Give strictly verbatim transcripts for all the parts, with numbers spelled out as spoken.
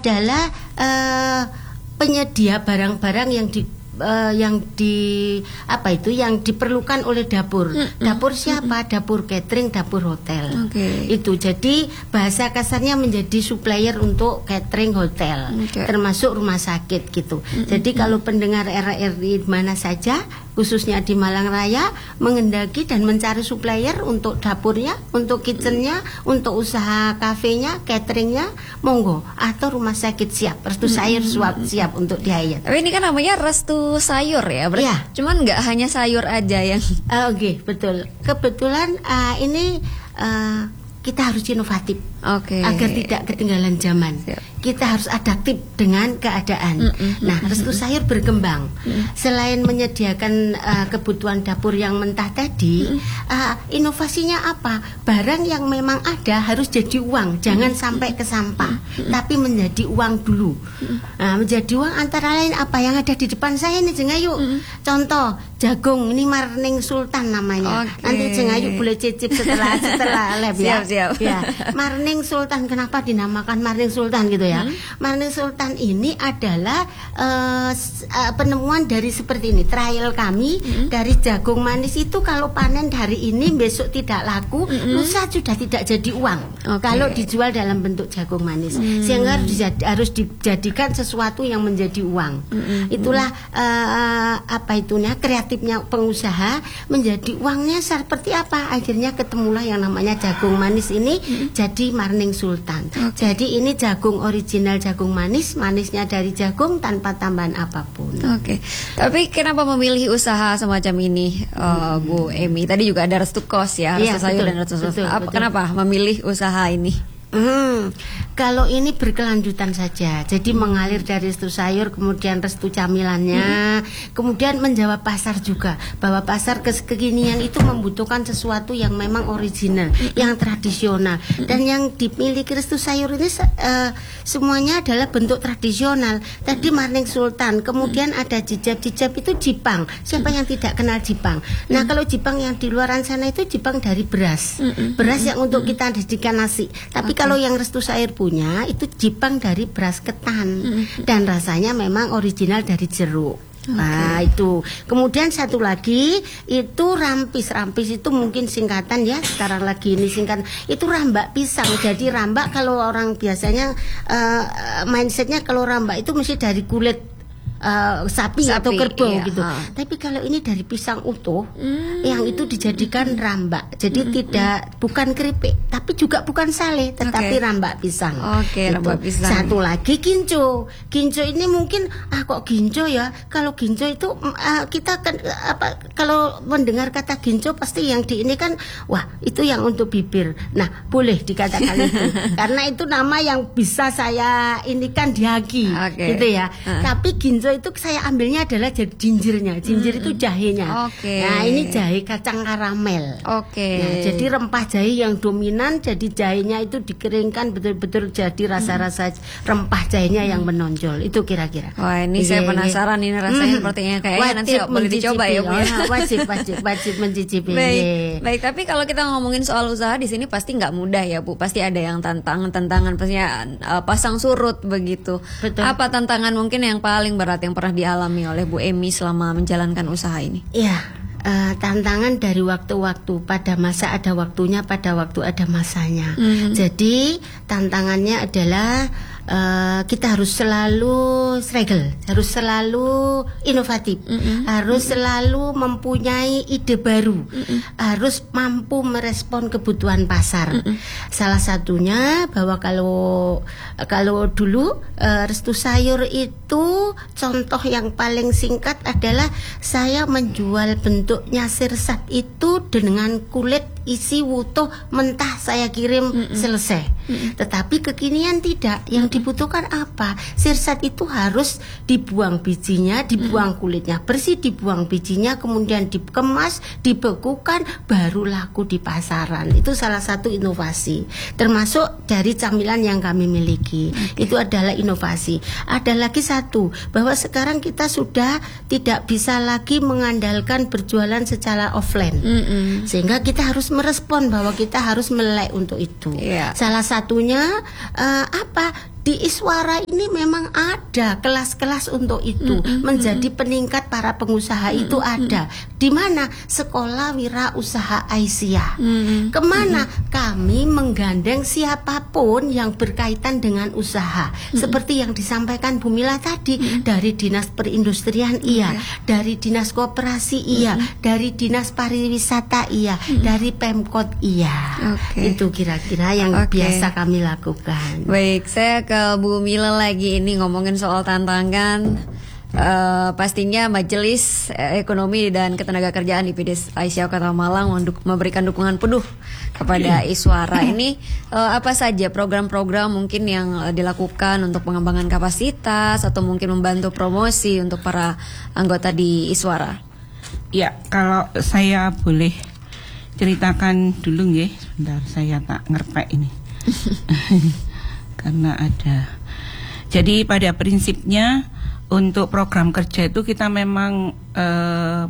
adalah uh, penyedia barang-barang yang di Uh, yang di apa itu yang diperlukan oleh dapur. Mm-hmm. Dapur siapa? Mm-hmm. Dapur catering, dapur hotel. Okay. Itu jadi bahasa kasarnya menjadi supplier untuk catering hotel, okay. termasuk rumah sakit gitu. Mm-hmm. Jadi kalau pendengar R R I mana saja, khususnya di Malang Raya, mengendaki dan mencari supplier untuk dapurnya, untuk kitchennya, untuk usaha kafenya, cateringnya, monggo. Atau rumah sakit siap, Restu Sayur suap siap untuk dihayat. Tapi ini kan namanya Restu Sayur ya, berarti ya. Cuman nggak hanya sayur aja yang. Uh, Oke, okay, betul. Kebetulan uh, ini uh, kita harus inovatif, okay. agar tidak ketinggalan zaman. Siap. Kita harus adaptif dengan keadaan. Mm-mm. Nah, Restu Sayur berkembang. Mm. Selain menyediakan uh, kebutuhan dapur yang mentah tadi, mm. uh, inovasinya apa? Barang yang memang ada harus jadi uang, jangan mm. sampai ke sampah, mm. tapi menjadi uang dulu. Mm. Nah, menjadi uang antara lain apa yang ada di depan saya ini, Jeng Ayu. Mm. Contoh jagung, ini Marning Sultan namanya. Okay. Nanti Jeng Ayu boleh cicip setelah setelah lab ya. Siap, siap. Ya, Marning Sultan, kenapa dinamakan Marning Sultan gitu ya? Hmm. Marning Sultan ini adalah uh, uh, penemuan dari seperti ini, trial kami hmm. dari jagung manis itu kalau panen hari ini besok tidak laku, hmm. lusa sudah tidak jadi uang. Okay. Kalau dijual dalam bentuk jagung manis, hmm. sehingga harus dijadikan sesuatu yang menjadi uang. Hmm. Itulah uh, apa itunya kreatifnya pengusaha, menjadi uangnya seperti apa? Akhirnya ketemulah yang namanya jagung manis ini hmm. jadi Marning Sultan. Okay. Jadi ini jagung original, jagung manis, manisnya dari jagung tanpa tambahan apapun. Oke. Okay. Tapi kenapa memilih usaha semacam ini, uh, hmm. Bu Emy? Tadi juga ada Restu Kos ya, Restu ya, Sayur betul, dan Restu betul, betul. Kenapa memilih usaha ini? Hmm, kalau ini berkelanjutan saja, jadi hmm. mengalir dari Restu Sayur, kemudian Restu Camilannya, hmm. kemudian menjawab pasar juga, bahwa pasar kekinian itu membutuhkan sesuatu yang memang original, hmm. yang tradisional, hmm. dan yang dimiliki Restu Sayur ini uh, semuanya adalah bentuk tradisional. Tadi Marning Sultan, kemudian hmm. ada jijab-jijab itu Jipang. Siapa hmm. yang tidak kenal Jipang? Nah, hmm. kalau Jipang yang di luaran sana itu Jipang dari beras, hmm. beras yang untuk kita jadikan nasi. Tapi kalau yang Restu Sayur punya itu Jipang dari beras ketan, mm-hmm. dan rasanya memang original dari jeruk. Okay. Nah itu. Kemudian satu lagi itu rampis. Rampis itu mungkin singkatan ya, sekarang lagi ini singkatan. Itu rambak pisang. Jadi rambak kalau orang biasanya uh, mindsetnya kalau rambak itu mesti dari kulit Uh, sapi, sapi atau kerbau iya, gitu. Ha. Tapi kalau ini dari pisang utuh, hmm. yang itu dijadikan rambak. Jadi hmm. tidak bukan keripik, tapi juga bukan sale, tetapi okay. rambak pisang. Oke, okay, rambak pisang. Satu lagi ginjo. Ginjo ini mungkin ah kok ginjo ya? Kalau ginjo itu uh, kita kan apa? Kalau mendengar kata ginjo pasti yang di ini kan, wah itu yang untuk bibir. Nah boleh dikatakan itu, karena itu nama yang bisa saya ini kan dihaki, okay. gitu ya. Uh. Tapi ginjo itu saya ambilnya adalah jadi jinjirnya, jinjir hmm. itu jahenya. Okay. Nah ini jahe kacang karamel. Oke. Okay. Nah, jadi rempah jahe yang dominan, jadi jahenya itu dikeringkan betul-betul jadi rasa-rasa rempah jahenya hmm. yang menonjol. Itu kira-kira. Wah ini saya penasaran ini rasanya hmm. sepertinya kayaknya nanti boleh dicoba ya Bu. Wajib, wajib, wajib mencicipi. Baik, baik. Tapi kalau kita ngomongin soal usaha di sini pasti nggak mudah ya Bu. Pasti ada yang tantangan-tantangan, pastinya uh, pasang surut begitu. Betul. Apa tantangan mungkin yang paling berat yang pernah dialami oleh Bu Emy selama menjalankan usaha ini? Iya, uh, tantangan dari waktu-waktu. Pada masa ada waktunya, pada waktu ada masanya. Mm-hmm. Jadi tantangannya adalah uh, kita harus selalu struggle, harus selalu inovatif, mm-hmm. harus mm-hmm. selalu mempunyai ide baru, mm-hmm. harus mampu merespon kebutuhan pasar. Mm-hmm. Salah satunya bahwa kalau kalau dulu uh, Restu Sayur itu contoh yang paling singkat adalah saya menjual bentuknya sirsat itu dengan kulit isi wutuh mentah saya kirim mm-mm. selesai. Mm-mm. Tetapi kekinian tidak. Yang dibutuhkan apa? Sirsat itu harus dibuang bijinya, dibuang kulitnya bersih, dibuang bijinya, kemudian dikemas, dibekukan, baru laku di pasaran. Itu salah satu inovasi. Termasuk dari camilan yang kami miliki. Okay. Itu adalah inovasi. Ada lagi satu, bahwa sekarang kita sudah tidak bisa lagi mengandalkan berjualan secara offline. Mm-mm. Sehingga kita harus merespon bahwa kita harus melek untuk itu. Yeah. Salah satunya uh, apa? di Iswara ini memang ada kelas-kelas untuk itu. Mm-hmm. Menjadi peningkat para pengusaha mm-hmm. itu ada. Di mana? Sekolah Wirausaha Aisyah. Mm-hmm. Kemana? Mm-hmm. Kami menggandeng siapapun yang berkaitan dengan usaha. Mm-hmm. Seperti yang disampaikan Bu Mila tadi, mm-hmm. dari Dinas Perindustrian iya, okay. dari Dinas Koperasi iya, mm-hmm. dari Dinas Pariwisata iya, mm-hmm. dari Pemkot iya. Okay. Itu kira-kira yang okay. biasa kami lakukan. Baik, saya ke Bu Mila lagi ini ngomongin soal tantangan. Uh, pastinya Majelis Ekonomi dan Ketenagakerjaan I P D Aisyah Kota Malang menduk- memberikan dukungan penuh kepada Iswara. Ini uh, apa saja program-program mungkin yang uh, dilakukan untuk pengembangan kapasitas atau mungkin membantu promosi untuk para anggota di Iswara? Ya, kalau saya boleh ceritakan dulu nggih, sebentar saya tak ngerpek ini. Karena ada. Jadi pada prinsipnya untuk program kerja itu kita memang uh,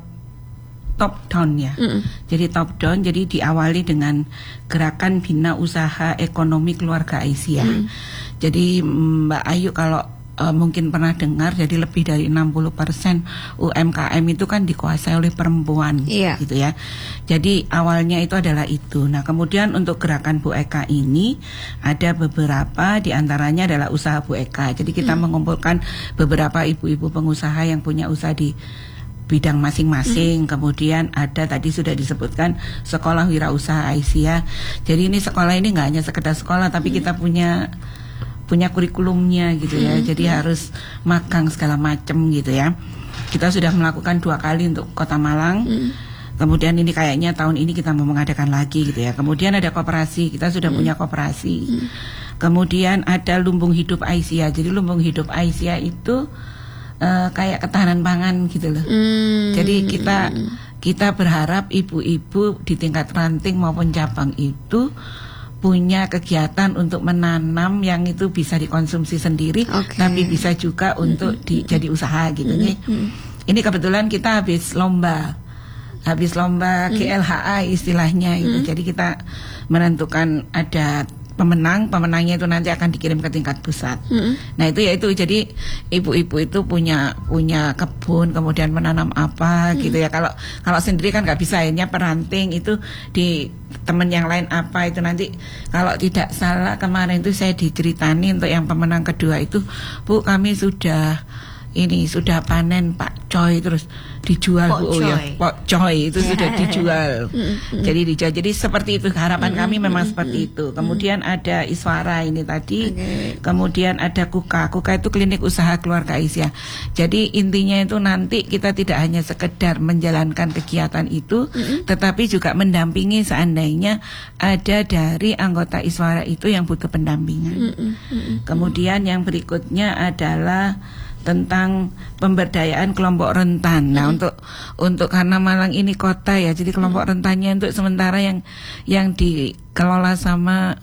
top down ya. Mm-mm. Jadi top down, jadi diawali dengan gerakan bina usaha ekonomi keluarga Aisyah. Mm. Jadi Mbak Ayu kalau uh, mungkin pernah dengar, jadi lebih dari enam puluh persen U M K M itu kan dikuasai oleh perempuan, yeah. gitu ya. Jadi awalnya itu adalah itu. Nah kemudian untuk gerakan Bu Eka ini ada beberapa, diantaranya adalah usaha Bu Eka. Jadi kita hmm. mengumpulkan beberapa ibu-ibu pengusaha yang punya usaha di bidang masing-masing. hmm. Kemudian ada tadi sudah disebutkan sekolah Wirausaha Aisyah. Jadi ini sekolah ini nggak hanya sekedar sekolah, tapi hmm. kita punya punya kurikulumnya gitu ya. hmm. Jadi hmm. harus magang segala macam gitu ya. Kita sudah melakukan dua kali untuk Kota Malang. hmm. Kemudian ini kayaknya tahun ini kita mau mengadakan lagi gitu ya. Kemudian ada koperasi, kita sudah hmm. punya koperasi. Hmm. Kemudian ada lumbung hidup Aisyah. Jadi lumbung hidup Aisyah itu uh, kayak ketahanan pangan gitu loh. Hmm. Jadi kita kita berharap ibu-ibu di tingkat ranting maupun cabang itu punya kegiatan untuk menanam yang itu bisa dikonsumsi sendiri, okay. tapi bisa juga untuk di, jadi usaha gitu nih. Hmm. Ini kebetulan kita habis lomba. Habis lomba G L H A istilahnya itu. Mm. Jadi kita menentukan ada pemenang, pemenangnya itu nanti akan dikirim ke tingkat pusat. Mm. Nah itu ya itu, jadi ibu-ibu itu punya punya kebun, kemudian menanam apa mm. gitu ya. Kalau kalau sendiri kan nggak bisa, akhirnya peranting itu di teman yang lain apa itu nanti. Kalau tidak salah kemarin itu saya diceritani untuk yang pemenang kedua itu, Bu kami sudah ini sudah panen Pak Coy, terus dijual Pok Bu, oh ya Pak Coy itu sudah dijual. Jadi dijual. Jadi seperti itu harapan mm-hmm. kami memang mm-hmm. seperti itu. Kemudian mm-hmm. ada Iswara ini tadi. Okay. Kemudian ada Kuka. Kuka itu klinik usaha keluarga Aisyah. Jadi intinya itu nanti kita tidak hanya sekedar menjalankan kegiatan itu, mm-hmm. tetapi juga mendampingi seandainya ada dari anggota Iswara itu yang butuh pendampingan. Mm-hmm. Kemudian yang berikutnya adalah tentang pemberdayaan kelompok rentan. Nah, mm. untuk untuk karena Malang ini kota ya, jadi kelompok mm. rentannya untuk sementara yang yang dikelola sama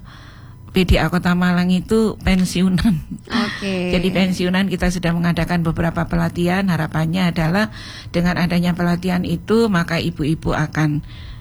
P D A Kota Malang itu pensiunan. Oke. Okay. Jadi pensiunan kita sudah mengadakan beberapa pelatihan. Harapannya adalah dengan adanya pelatihan itu maka ibu-ibu akan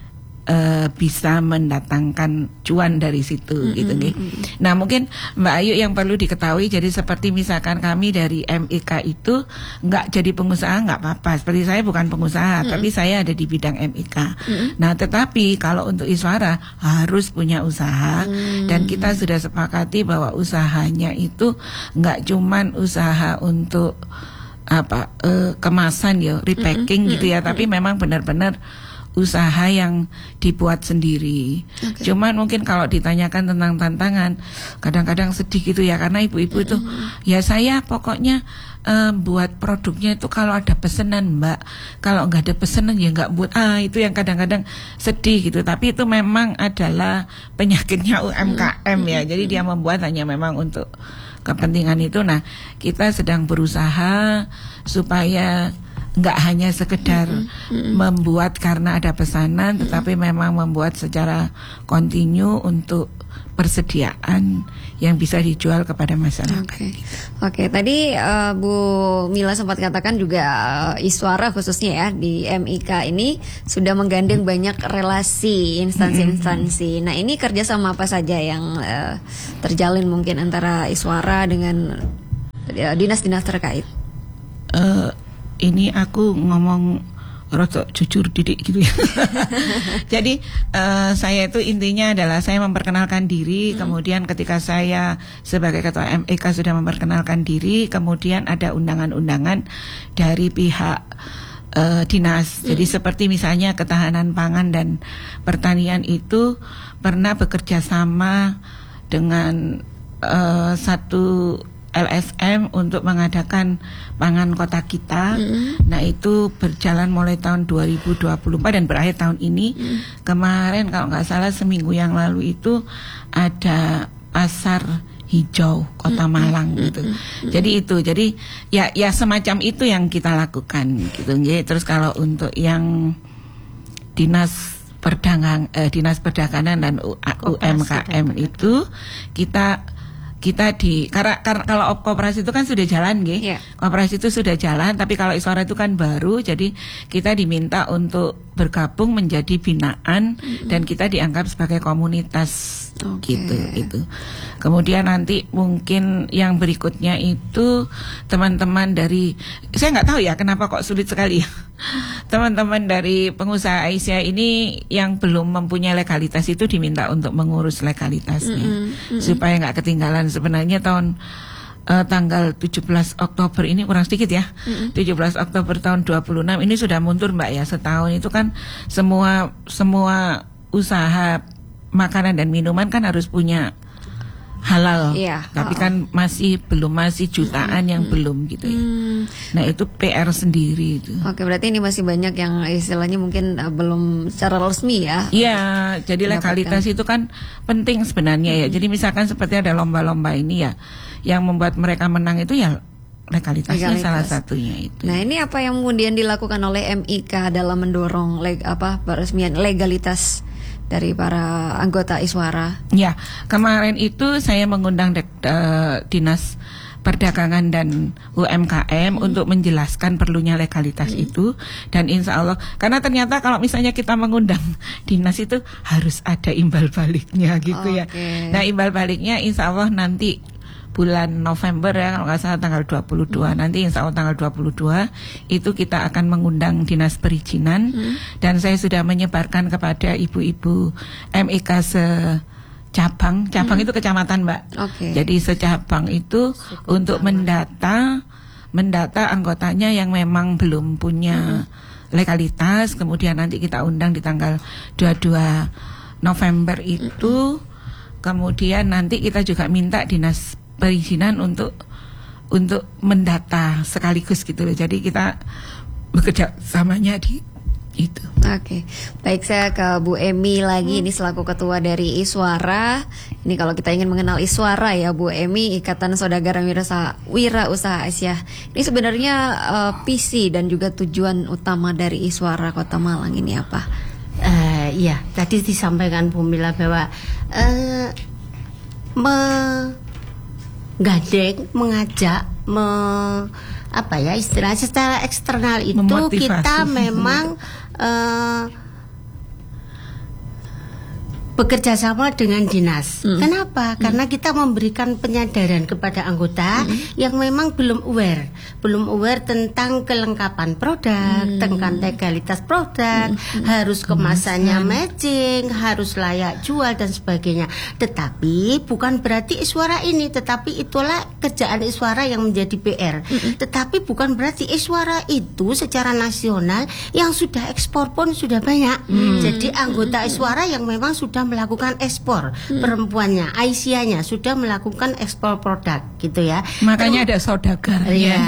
Uh, bisa mendatangkan cuan dari situ, mm-hmm. gitu nih. Nah mungkin Mbak Ayu yang perlu diketahui, jadi seperti misalkan kami dari M I K itu nggak jadi pengusaha nggak apa-apa. Seperti saya bukan pengusaha, mm-hmm. tapi saya ada di bidang M I K. Mm-hmm. Nah tetapi kalau untuk Iswara harus punya usaha, mm-hmm. dan kita sudah sepakati bahwa usahanya itu nggak cuman usaha untuk apa uh, kemasan ya, repacking mm-hmm. gitu ya, tapi memang benar-benar usaha yang dibuat sendiri. Okay. Cuman mungkin kalau ditanyakan tentang tantangan, kadang-kadang sedih gitu ya, karena ibu-ibu mm-hmm. itu ya saya pokoknya uh, buat produknya itu kalau ada pesanan Mbak, kalau nggak ada pesanan ya nggak buat. Ah itu yang kadang-kadang sedih gitu. Tapi itu memang adalah penyakitnya U M K M mm-hmm. ya. Jadi dia membuat hanya memang untuk kepentingan itu. Nah kita sedang berusaha supaya nggak hanya sekedar mm-hmm. membuat karena ada pesanan, tetapi mm-hmm. memang membuat secara kontinu untuk persediaan yang bisa dijual kepada masyarakat. Oke, okay. okay, tadi uh, Bu Mila sempat katakan juga uh, Iswara khususnya ya di M I K ini sudah menggandeng banyak relasi instansi-instansi. Mm-hmm. Nah, ini kerjasama apa saja yang uh, terjalin mungkin antara Iswara dengan uh, dinas-dinas terkait? Uh, ini aku ngomong rotok jujur didik gitu ya. Jadi uh, saya itu intinya adalah saya memperkenalkan diri, hmm. kemudian ketika saya sebagai ketua M I K sudah memperkenalkan diri, kemudian ada undangan-undangan dari pihak uh, dinas. Hmm. Jadi seperti misalnya ketahanan pangan dan pertanian itu pernah bekerja sama dengan uh, satu L S M untuk mengadakan pangan kota kita. Mm-hmm. Nah, itu berjalan mulai tahun dua ribu dua puluh empat dan berakhir tahun ini. Mm. Kemarin kalau nggak salah seminggu yang lalu itu ada pasar hijau Kota mm-hmm. Malang gitu. Mm-hmm. Jadi itu, jadi ya ya semacam itu yang kita lakukan gitu. Jadi terus kalau untuk yang dinas perdagangan eh, dinas perdagangan dan U M K M itu kita kita di karena, karena kalau koperasi itu kan sudah jalan nggih. Yeah. Koperasi itu sudah jalan, tapi kalau Iswara itu kan baru, jadi kita diminta untuk bergabung menjadi binaan mm-hmm. dan kita dianggap sebagai komunitas. Okay. Gitu itu. Kemudian nanti mungkin yang berikutnya itu teman-teman dari, saya nggak tahu ya kenapa kok sulit sekali ya. Teman-teman dari pengusaha Aisyah ini yang belum mempunyai legalitas itu diminta untuk mengurus legalitasnya, mm-hmm. supaya nggak ketinggalan. Sebenarnya tahun uh, tanggal tujuh belas Oktober ini kurang sedikit ya, mm-hmm. tujuh belas Oktober tahun dua puluh enam ini sudah mundur Mbak ya, setahun itu kan semua semua usaha makanan dan minuman kan harus punya halal, yeah. tapi kan masih belum masih jutaan yang mm. belum gitu ya. Mm. Nah itu P R sendiri itu. Oke, berarti ini masih banyak yang istilahnya mungkin uh, belum secara resmi ya. Iya, jadi legalitas itu kan penting sebenarnya mm. ya. Jadi misalkan seperti ada lomba-lomba ini ya, yang membuat mereka menang itu ya legalitasnya legalitas. Salah satunya itu. Nah ini apa yang kemudian dilakukan oleh M I K dalam mendorong leg, apa peresmian legalitas dari para anggota Iswara? Ya, kemarin itu saya mengundang de, uh, dinas perdagangan dan U M K M hmm. untuk menjelaskan perlunya legalitas hmm. itu, dan insya Allah karena ternyata kalau misalnya kita mengundang dinas itu harus ada imbal baliknya gitu okay. ya. Nah imbal baliknya insya Allah nanti bulan November ya, kalau nggak salah tanggal dua puluh dua, hmm. nanti insya Allah tanggal dua puluh dua itu kita akan mengundang dinas perizinan, hmm. dan saya sudah menyebarkan kepada ibu-ibu M I K secabang, cabang hmm. itu kecamatan Mbak, okay. jadi secabang itu Suku untuk sama. mendata mendata anggotanya yang memang belum punya hmm. legalitas, kemudian nanti kita undang di tanggal dua puluh dua November itu, hmm. kemudian nanti kita juga minta dinas perizinan untuk untuk mendata sekaligus gitu loh. Jadi kita bekerja samanya di itu. Oke, okay. Baik, saya ke Bu Emi lagi. Hmm. Ini selaku ketua dari Iswara. Ini kalau kita ingin mengenal Iswara ya, Bu Emi, Ikatan Saudagar Wira Usaha Aisyah. Ini sebenarnya uh, visi dan juga tujuan utama dari Iswara Kota Malang ini apa? Uh, ya, tadi disampaikan Bu Mila bahwa uh, me gandeng, mengajak, me, apa ya istilah secara eksternal itu memotivasi. Kita memang uh, bekerja sama dengan dinas. Mm. Kenapa? Mm. Karena kita memberikan penyadaran kepada anggota mm. yang memang belum aware, belum aware tentang kelengkapan produk, mm. tentang legalitas produk, mm. harus kemasannya mm. matching, harus layak jual dan sebagainya. Tetapi bukan berarti Iswara ini, tetapi itulah kerjaan Iswara yang menjadi P R. Mm. Tetapi bukan berarti Iswara itu secara nasional yang sudah ekspor pun sudah banyak. Mm. Jadi anggota Iswara yang memang sudah melakukan ekspor, hmm. perempuannya, Aisyahnya sudah melakukan ekspor produk gitu ya. Makanya Terus, ada saudagar ya.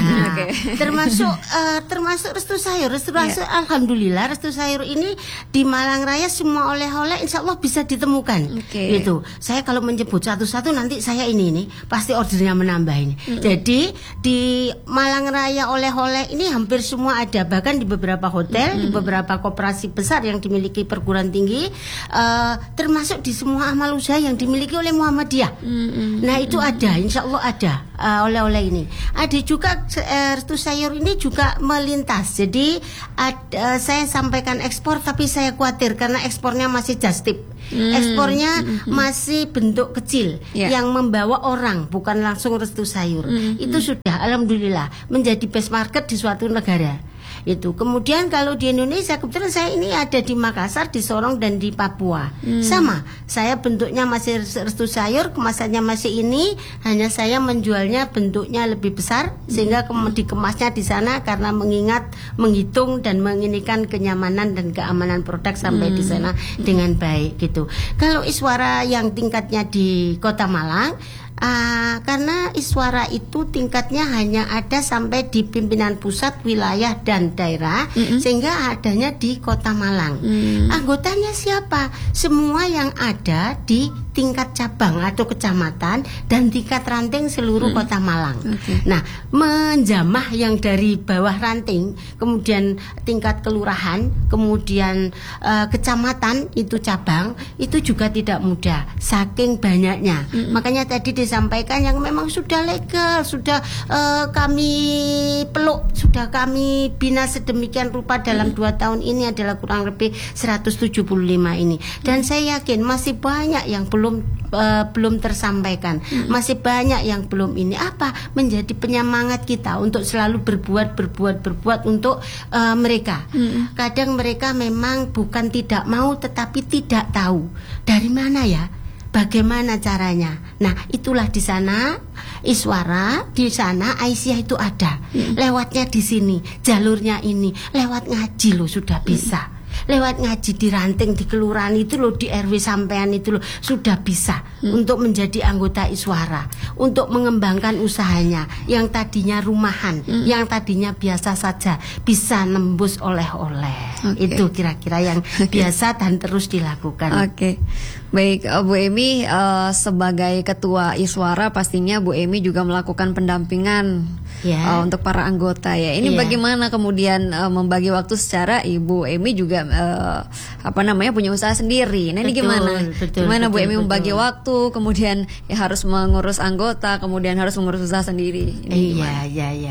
Nah, okay. termasuk uh, termasuk restu sayur, restu sayur, yeah. alhamdulillah restu sayur ini di Malang Raya semua oleh-oleh insya Allah bisa ditemukan. Okay. Gitu. Saya kalau menyebut satu-satu nanti saya ini ini pasti ordernya menambah ini. Mm-hmm. Jadi di Malang Raya oleh-oleh ini hampir semua ada, bahkan di beberapa hotel, mm-hmm. di beberapa koperasi besar yang dimiliki perguruan tinggi, uh, termasuk di semua amal usaha yang dimiliki oleh Muhammadiyah. Mm-hmm. Nah itu ada, insya Allah ada uh, oleh-oleh ini. Ada juga uh, restu sayur ini juga melintas. Jadi ad, uh, saya sampaikan ekspor, tapi saya khawatir karena ekspornya masih just tip. Hmm. Ekspornya hmm. masih bentuk kecil, yeah. yang membawa orang, bukan langsung restu sayur. Hmm. Itu sudah alhamdulillah menjadi best market di suatu negara. Itu. Kemudian kalau di Indonesia, kebetulan saya ini ada di Makassar, di Sorong dan di Papua. Hmm. Sama, saya bentuknya masih restu sayur, kemasannya masih ini, hanya saya menjualnya bentuknya lebih besar, hmm. sehingga ke- dikemasnya di sana karena mengingat, menghitung dan menginikan kenyamanan dan keamanan produk sampai hmm. di sana dengan baik gitu. Kalau Iswara yang tingkatnya di Kota Malang, Uh, karena Iswara itu tingkatnya hanya ada sampai di pimpinan pusat, wilayah dan daerah, mm-hmm. sehingga adanya di Kota Malang. Mm. Anggotanya siapa? Semua yang ada di tingkat cabang atau kecamatan dan tingkat ranting seluruh mm. Kota Malang. Okay. Nah, menjamah yang dari bawah ranting, kemudian tingkat kelurahan, kemudian uh, kecamatan itu cabang, itu juga tidak mudah, saking banyaknya. Mm. Makanya tadi di disampaikan yang memang sudah legal, sudah uh, kami peluk, sudah kami bina sedemikian rupa dalam dua tahun ini adalah kurang lebih seratus tujuh puluh lima ini. Dan saya yakin masih banyak yang belum uh, belum tersampaikan, masih banyak yang belum ini. Apa? Menjadi penyemangat kita untuk selalu berbuat, berbuat, berbuat untuk uh, mereka. Kadang mereka memang bukan tidak mau, tetapi tidak tahu dari mana ya, bagaimana caranya. Nah, itulah di sana Iswara, di sana Aisyah itu ada. Hmm. Lewatnya di sini, jalurnya ini, lewat ngaji loh sudah bisa. Hmm. Lewat ngaji di ranting, di kelurahan itu loh, di R W sampean itu loh sudah bisa hmm. untuk menjadi anggota Iswara, untuk mengembangkan usahanya yang tadinya rumahan, hmm. yang tadinya biasa saja bisa nembus oleh-oleh. Okay. Itu kira-kira yang okay. biasa dan terus dilakukan. Oke. Okay. Baik, Bu Emy, uh, sebagai ketua Iswara pastinya Bu Emy juga melakukan pendampingan yeah. uh, untuk para anggota ya. Ini yeah. bagaimana kemudian uh, membagi waktu secara Ibu Emy juga uh, apa namanya punya usaha sendiri. Nah, ini betul, gimana? Betul, gimana betul, Bu Emy betul. membagi waktu, kemudian ya harus mengurus anggota, kemudian harus mengurus usaha sendiri. Ini iya, iya, iya.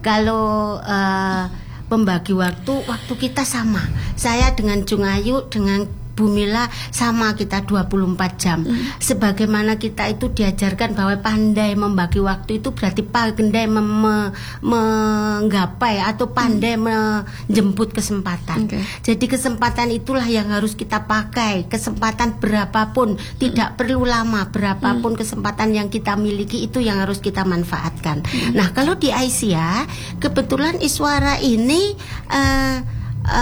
Kalau uh, pembagi waktu, waktu kita sama. Saya dengan Jungayu, dengan Bu Mila sama, kita dua puluh empat jam. hmm. Sebagaimana kita itu diajarkan bahwa pandai membagi waktu itu berarti pandai mem- me- menggapai atau pandai hmm. menjemput kesempatan. Okay. Jadi kesempatan itulah yang harus kita pakai. Kesempatan berapapun, hmm. tidak perlu lama, berapapun hmm. kesempatan yang kita miliki itu yang harus kita manfaatkan. hmm. Nah, kalau di Aisyah kebetulan Iswara ini uh,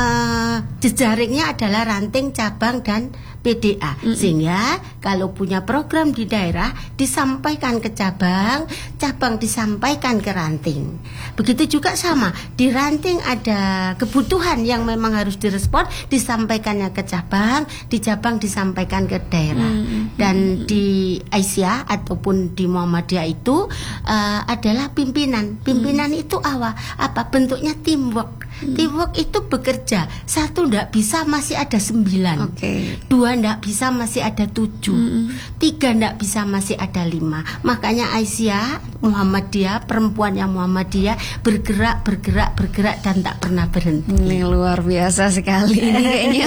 Uh, jejaringnya adalah ranting, cabang dan P D A. Mm-hmm. Sehingga kalau punya program di daerah disampaikan ke cabang, cabang disampaikan ke ranting. Begitu juga sama, di ranting ada kebutuhan yang memang harus direspon, disampaikannya ke cabang, di cabang disampaikan ke daerah. Mm-hmm. Dan di Aisyah ataupun di Muhammadiyah itu uh, adalah pimpinan. Pimpinan mm-hmm. itu apa? Apa bentuknya teamwork. Hmm. Teamwork itu bekerja. Satu ndak bisa masih ada sembilan. Okay. Dua ndak bisa masih ada tujuh. Hmm. Tiga ndak bisa masih ada lima. Makanya Aisyah Muhammadiyah, perempuan yang Muhammadiyah bergerak, bergerak, bergerak dan tak pernah berhenti. Ini luar biasa sekali ini kayaknya.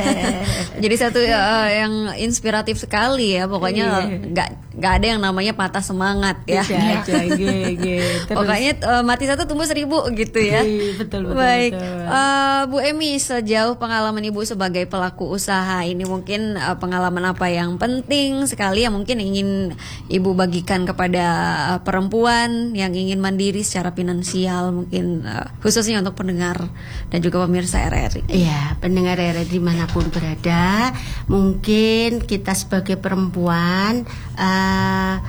Jadi satu uh, yang inspiratif sekali ya. Pokoknya nggak nggak ada yang namanya patah semangat ya. Tidak aja, ge, ge. Pokoknya uh, mati satu tumbuh seribu gitu ya. Iyi, betul betul. Baik, uh, Bu Emy, sejauh pengalaman Ibu sebagai pelaku usaha ini mungkin uh, pengalaman apa yang penting sekali yang mungkin ingin Ibu bagikan kepada uh, perempuan yang ingin mandiri secara finansial, mungkin uh, khususnya untuk pendengar dan juga pemirsa R R I. Iya, pendengar R R I dimanapun berada, mungkin kita sebagai perempuan uh,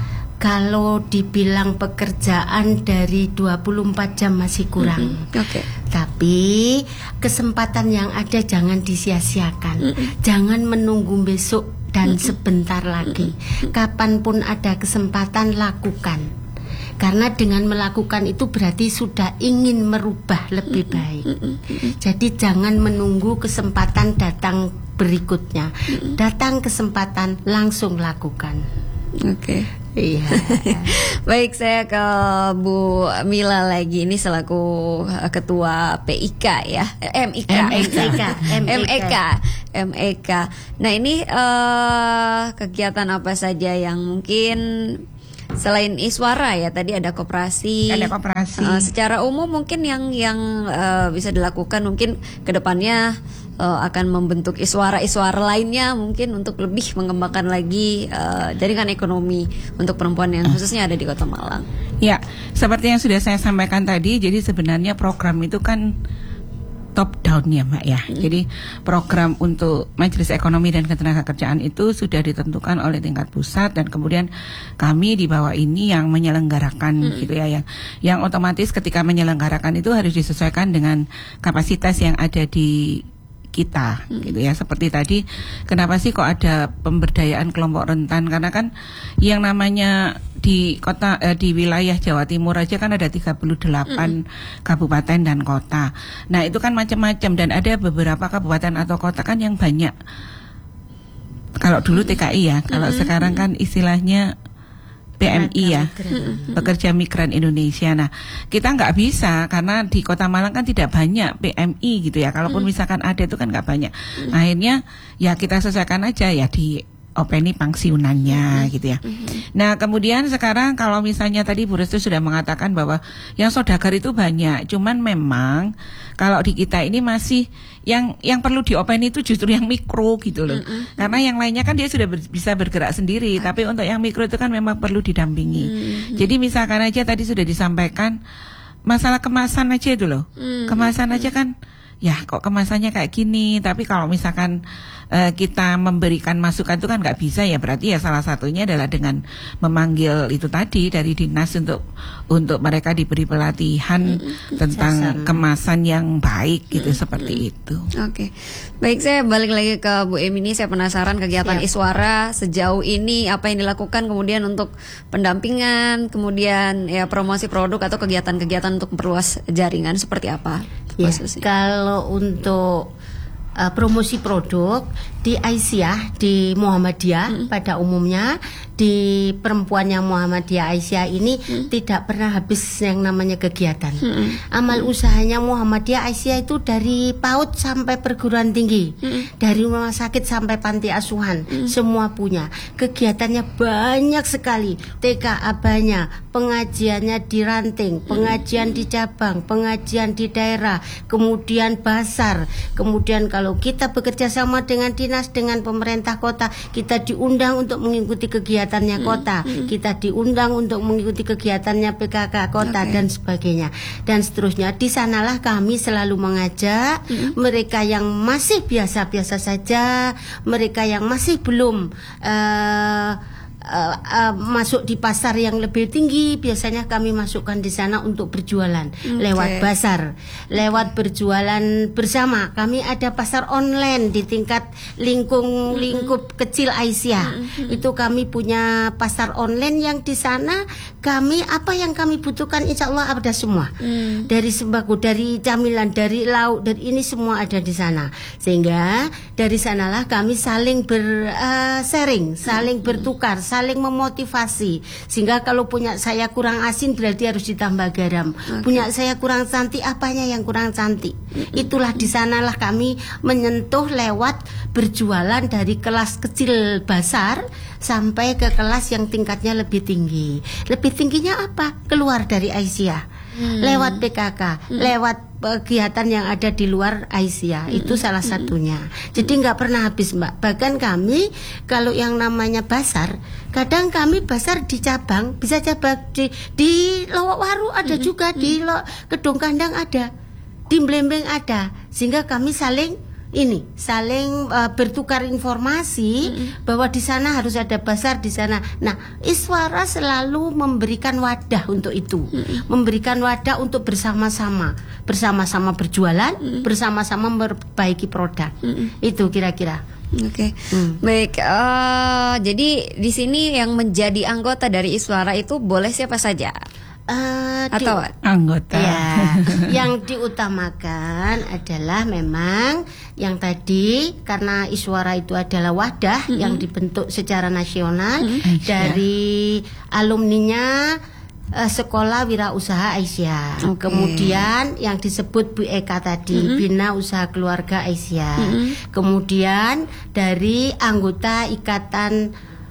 kalau dibilang pekerjaan dari dua puluh empat jam masih kurang. Mm-hmm. Oke. Okay. Tapi kesempatan yang ada jangan disia-siakan. Mm-hmm. Jangan menunggu besok dan mm-hmm. sebentar lagi. Mm-hmm. Kapanpun ada kesempatan, lakukan. Karena dengan melakukan itu berarti sudah ingin merubah lebih baik. Jadi jangan menunggu kesempatan datang berikutnya. Datang kesempatan, langsung lakukan. Oke. Okay. Iya. Baik, saya ke Bu Mila lagi, ini selaku ketua P I K ya, M I K, M E K, M E K, M E K. Nah ini uh, kegiatan apa saja yang mungkin selain Iswara ya, tadi ada koperasi. Ada koperasi. Uh, secara umum mungkin yang yang uh, bisa dilakukan mungkin kedepannya uh, akan membentuk Iswara-Iswara lainnya mungkin untuk lebih mengembangkan lagi uh, jaringan ekonomi untuk perempuan yang khususnya ada di Kota Malang. Ya, seperti yang sudah saya sampaikan tadi, jadi sebenarnya program itu kan top down ya Mbak ya. Hmm. Jadi program untuk Majelis Ekonomi dan Ketenagakerjaan itu sudah ditentukan oleh tingkat pusat dan kemudian kami di bawah ini yang menyelenggarakan hmm. gitu ya, yang yang otomatis ketika menyelenggarakan itu harus disesuaikan dengan kapasitas yang ada di kita hmm. gitu ya. Seperti tadi, kenapa sih kok ada pemberdayaan kelompok rentan? Karena kan yang namanya di kota eh, di wilayah Jawa Timur aja kan ada tiga puluh delapan mm-hmm. kabupaten dan kota. Nah, itu kan macam-macam dan ada beberapa kabupaten atau kota kan yang banyak. Kalau dulu T K I ya, kalau mm-hmm. sekarang kan istilahnya P M I ya, mm-hmm. Pekerja Migran Indonesia. Nah, kita nggak bisa karena di Kota Malang kan tidak banyak P M I gitu ya. Kalaupun mm-hmm. misalkan ada itu kan nggak banyak. Mm-hmm. Akhirnya ya kita sesuaikan aja ya di openi pensiunannya mm-hmm. gitu ya. Mm-hmm. Nah kemudian sekarang kalau misalnya tadi Bu Restu sudah mengatakan bahwa yang saudagar itu banyak, cuman memang kalau di kita ini masih yang yang perlu diopeni itu justru yang mikro gitu loh. Mm-hmm. Karena yang lainnya kan dia sudah ber, bisa bergerak sendiri, okay. Tapi untuk yang mikro itu kan memang perlu didampingi. Mm-hmm. Jadi misalkan aja tadi sudah disampaikan masalah kemasan aja itu loh. Mm-hmm. Kemasan aja kan ya kok kemasannya kayak gini, tapi kalau misalkan uh, kita memberikan masukan itu kan nggak bisa ya, berarti ya salah satunya adalah dengan memanggil itu tadi dari dinas untuk untuk mereka diberi pelatihan mm-hmm. tentang Jasam. kemasan yang baik gitu mm-hmm. seperti itu. Oke, okay. Baik, saya balik lagi ke Bu Em ini, saya penasaran kegiatan Siap. Iswara sejauh ini apa yang dilakukan kemudian untuk pendampingan, kemudian ya promosi produk atau kegiatan-kegiatan untuk memperluas jaringan seperti apa? Ya, kalau untuk uh, promosi produk di Aisyah, di Muhammadiyah hmm. pada umumnya, di perempuannya Muhammadiyah Aisyah ini hmm. tidak pernah habis yang namanya kegiatan. Hmm. Amal usahanya Muhammadiyah Aisyah itu dari PAUD sampai perguruan tinggi, hmm. dari rumah sakit sampai panti asuhan, hmm. semua punya. Kegiatannya banyak sekali, T K A banyak, pengajiannya di ranting, pengajian di cabang, pengajian di daerah, kemudian basar, kemudian kalau kita bekerja sama dengan dinas, dengan pemerintah kota, kita diundang untuk mengikuti kegiatannya kota, hmm. kita diundang untuk mengikuti kegiatannya P K K kota okay. dan sebagainya dan seterusnya. Di sanalah kami selalu mengajak hmm. mereka yang masih biasa-biasa saja, mereka yang masih belum uh, Uh, uh, masuk di pasar yang lebih tinggi, biasanya kami masukkan di sana untuk berjualan okay. lewat pasar, lewat berjualan bersama. Kami ada pasar online di tingkat lingkung lingkup mm-hmm. kecil Aisyah. Mm-hmm. Itu kami punya pasar online yang di sana kami apa yang kami butuhkan insya Allah ada semua. Mm. Dari sembako, dari camilan, dari lauk, dari ini semua ada di sana. Sehingga dari sanalah kami saling ber uh, sharing, saling mm-hmm. bertukar, saling memotivasi, sehingga kalau punya saya kurang asin berarti harus ditambah garam. Okay. Punya saya kurang cantik, apanya yang kurang cantik? Itulah di sanalah kami menyentuh lewat berjualan dari kelas kecil basar sampai ke kelas yang tingkatnya lebih tinggi. Lebih tingginya apa? Keluar dari Aisyah. Hmm. Lewat P K K, hmm. lewat kegiatan yang ada di luar Aisyah, hmm. itu salah satunya. Jadi nggak pernah habis Mbak. Bahkan kami kalau yang namanya basar, kadang kami basar di cabang, bisa cabang di di Lowok Waru ada hmm. juga, hmm. di Lo, Kedung Kandang ada, di Mlembeng ada, sehingga kami saling ini saling uh, bertukar informasi mm-hmm. bahwa di sana harus ada pasar di sana. Nah, Iswara selalu memberikan wadah untuk itu, mm-hmm. memberikan wadah untuk bersama-sama, bersama-sama berjualan, mm-hmm. bersama-sama memperbaiki produk. Mm-hmm. Itu kira-kira. Oke, okay. hmm. baik. Uh, jadi di sini yang menjadi anggota dari Iswara itu boleh siapa saja? Uh, atau di, anggota ya, yang diutamakan adalah memang yang tadi, karena Iswara itu adalah wadah mm-hmm. yang dibentuk secara nasional mm-hmm. dari alumninya uh, Sekolah Wirausaha Aisyah. Okay. Kemudian yang disebut Bu Eka tadi, mm-hmm. Bina Usaha Keluarga Aisyah. Mm-hmm. Kemudian dari anggota Ikatan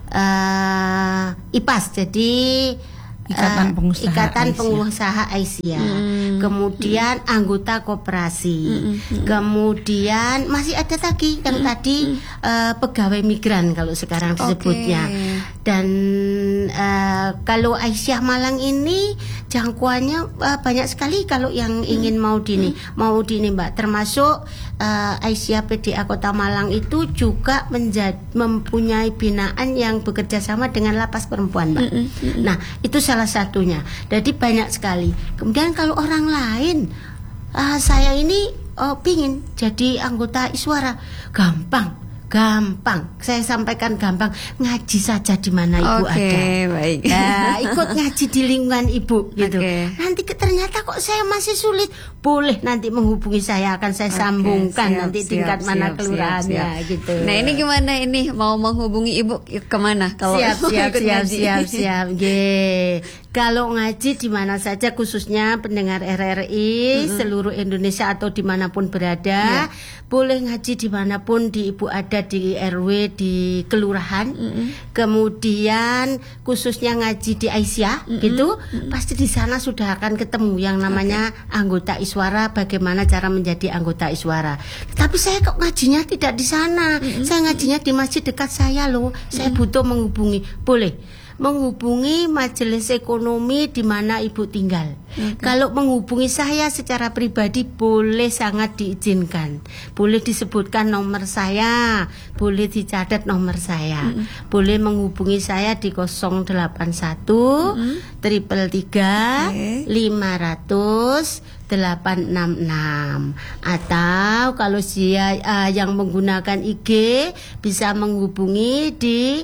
uh, I P A S, jadi Ikatan Pengusaha Ikatan Aisyah. Pengusaha Aisyah. Hmm. Kemudian hmm. anggota koperasi. Hmm. Hmm. Kemudian masih ada lagi yang hmm. tadi uh, pegawai migran kalau sekarang disebutnya. Okay. Dan uh, kalau Aisyah Malang ini jangkauannya uh, banyak sekali kalau yang ingin hmm. mau dini, hmm. mau dini Mbak. Termasuk uh, Aisyah P D A Kota Malang itu juga menjadi, mempunyai binaan yang bekerja sama dengan lapas perempuan, Mbak. Hmm. Hmm. Nah, itu salah satunya. Jadi banyak sekali. Kemudian kalau orang lain, uh, saya ini uh, pingin jadi anggota Iswara, gampang, gampang. Saya sampaikan gampang, ngaji saja di mana ibu okay, ada. Baik. Nah, ikut ngaji di lingkungan ibu gitu. Okay. Nanti ternyata kok saya masih sulit, boleh nanti menghubungi saya, akan saya okay, sambungkan siap, nanti siap, tingkat siap, mana kelurahannya gitu. Nah, ini gimana ini mau menghubungi ibu kemana kalau siap siap siap, siap siap siap kalau ngaji di mana saja, khususnya pendengar R R I mm-hmm. seluruh Indonesia atau dimanapun berada, yeah. boleh ngaji dimanapun di ibu ada, di R W, di kelurahan. Mm-hmm. Kemudian khususnya ngaji di Aisyah mm-hmm. gitu, mm-hmm. pasti di sana sudah akan ketemu yang namanya okay. anggota Iswara, bagaimana cara menjadi anggota Iswara. Tapi saya kok ngajinya tidak di sana, mm-hmm. saya ngajinya di masjid dekat saya loh, mm-hmm. saya butuh menghubungi, boleh menghubungi majelis ekonomi di mana ibu tinggal. Okay. Kalau menghubungi saya secara pribadi boleh, sangat diizinkan. Boleh disebutkan nomor saya, boleh dicatat nomor saya. Mm-hmm. Boleh menghubungi saya di nol delapan satu tiga tiga lima nol delapan enam enam, atau kalau dia uh, yang menggunakan I G bisa menghubungi di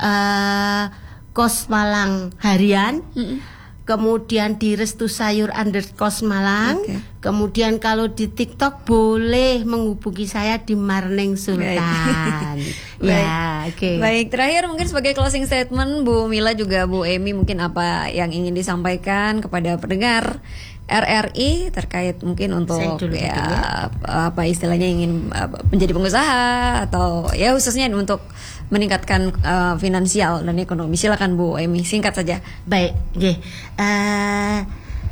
uh, Kos Malang Harian, mm-hmm. kemudian di Restu Sayur underscore Malang, okay. kemudian kalau di TikTok boleh menghubungi saya di Marning Sultan. Ya, oke. Okay. Baik, terakhir mungkin sebagai closing statement Bu Mila juga Bu Emi, mungkin apa yang ingin disampaikan kepada pendengar R R I terkait mungkin untuk ya, ya apa istilahnya ingin uh, menjadi pengusaha atau ya khususnya untuk meningkatkan uh, finansial dan ekonomi. Silakan Bu Emi, singkat saja. Baik, okay. uh,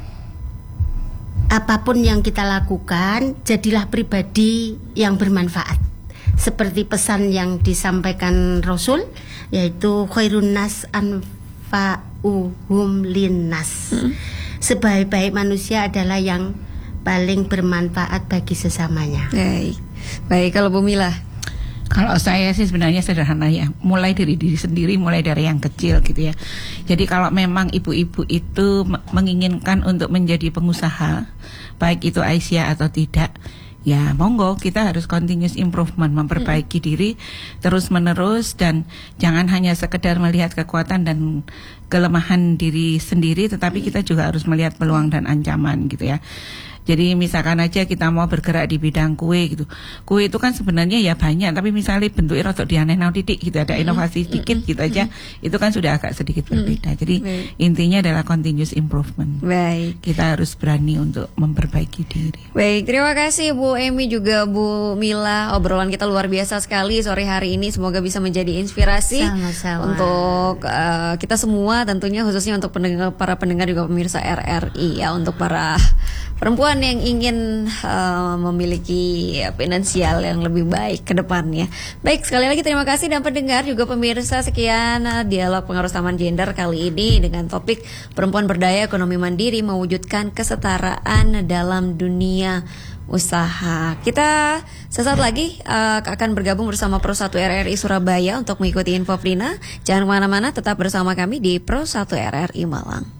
apapun yang kita lakukan, jadilah pribadi yang bermanfaat. Seperti pesan yang disampaikan Rasul, yaitu khairun nas anfa'uhum linnas. Hmm. Sebaik-baik manusia adalah yang paling bermanfaat bagi sesamanya. Baik, baik. Kalau Bu Mila? Kalau saya sih sebenarnya sederhana ya, mulai dari diri sendiri, mulai dari yang kecil gitu ya. Jadi kalau memang ibu-ibu itu menginginkan untuk menjadi pengusaha, baik itu Aisyah atau tidak, ya monggo, kita harus continuous improvement, memperbaiki hmm. diri terus menerus, dan jangan hanya sekedar melihat kekuatan dan kelemahan diri sendiri, tetapi kita juga harus melihat peluang dan ancaman gitu ya. Jadi misalkan aja kita mau bergerak di bidang kue gitu, kue itu kan sebenarnya ya banyak, tapi misalnya bentuknya rotok dianeh-aneh titik gitu, ada inovasi sedikit gitu aja, itu kan sudah agak sedikit berbeda. Jadi Baik. intinya adalah continuous improvement. Baik. Kita harus berani untuk memperbaiki diri. Baik, terima kasih Bu Emi juga Bu Mila, obrolan kita luar biasa sekali sore hari ini. Semoga bisa menjadi inspirasi Sama-sama. untuk uh, kita semua, tentunya khususnya untuk pendengar, para pendengar juga pemirsa R R I ya, untuk para perempuan yang ingin uh, memiliki finansial yang lebih baik ke depannya. Baik, sekali lagi terima kasih dan pendengar juga pemirsa, sekian uh, dialog pengaruh samaan gender kali ini dengan topik perempuan berdaya ekonomi mandiri mewujudkan kesetaraan dalam dunia usaha. Kita sesaat lagi uh, akan bergabung bersama Pro satu R R I Surabaya untuk mengikuti info Frina. Jangan kemana-mana, tetap bersama kami di Pro satu R R I Malang.